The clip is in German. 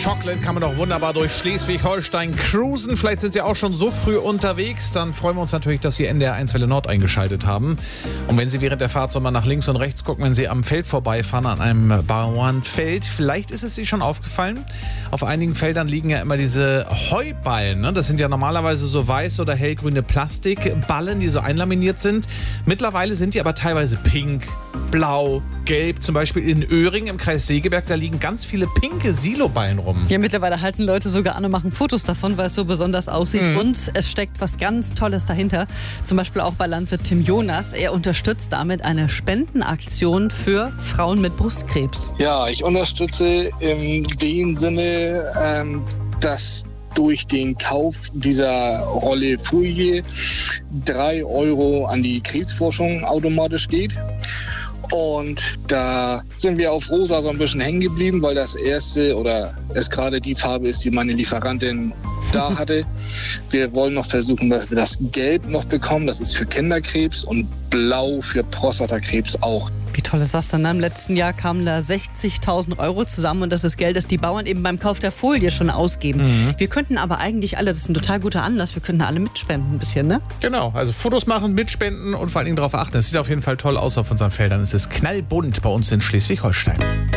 Chocolate kann man doch wunderbar durch Schleswig-Holstein cruisen. Vielleicht sind Sie auch schon so früh unterwegs. Dann freuen wir uns natürlich, dass Sie NDR 1 Welle Nord eingeschaltet haben. Und wenn Sie während der Fahrt so mal nach links und rechts gucken, wenn Sie am Feld vorbeifahren, an einem Bauernfeld, vielleicht ist es Ihnen schon aufgefallen, auf einigen Feldern liegen ja immer diese Heuballen. Ne? Das sind ja normalerweise so weiß oder hellgrüne Plastikballen, die so einlaminiert sind. Mittlerweile sind die aber teilweise pink, blau, gelb. Zum Beispiel in Öhring im Kreis Segeberg, da liegen ganz viele pinke Siloballen rum. Ja, mittlerweile halten Leute sogar an und machen Fotos davon, weil es so besonders aussieht. Und es steckt was ganz Tolles dahinter. Zum Beispiel auch bei Landwirt Tim Jonas. Er unterstützt damit eine Spendenaktion für Frauen mit Brustkrebs. Ja, ich unterstütze in dem Sinne, dass durch den Kauf dieser Rolle Folie 3 Euro an die Krebsforschung automatisch geht. Und da sind wir auf rosa so ein bisschen hängen geblieben, weil das erste oder es gerade die Farbe ist, die meine Lieferantin da hatte. Wir wollen noch versuchen, dass wir das Gelb noch bekommen. Das ist für Kinderkrebs und Blau für Prostatakrebs auch. Wie toll ist das denn? Im letzten Jahr kamen da 60.000 Euro zusammen und das ist Geld, das die Bauern eben beim Kauf der Folie schon ausgeben. Wir könnten aber eigentlich alle, das ist ein total guter Anlass, wir könnten alle mitspenden ein bisschen, ne? Genau, also Fotos machen, mitspenden und vor allen Dingen darauf achten. Es sieht auf jeden Fall toll aus auf unseren Feldern. Es ist knallbunt bei uns in Schleswig-Holstein.